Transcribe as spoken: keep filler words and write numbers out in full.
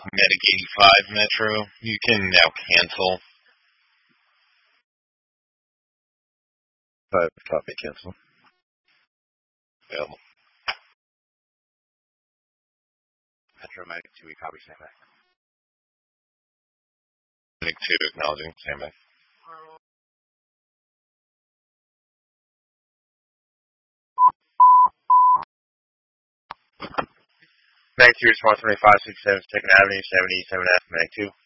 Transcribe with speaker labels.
Speaker 1: Medic eighty-five Metro. You can now cancel.
Speaker 2: Five, copy, cancel.
Speaker 1: Available.
Speaker 3: Metro Medic two, we copy, stand by.
Speaker 1: Medic two, acknowledging, stand by.
Speaker 3: Medic two, response twenty-five sixty-seven, Second Avenue, seventy-seven F, Medic two.